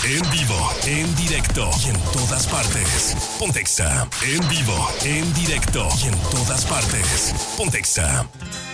En vivo, en directo y en todas partes. Ponte Exa. En vivo, en directo y en todas partes. Ponte Exa.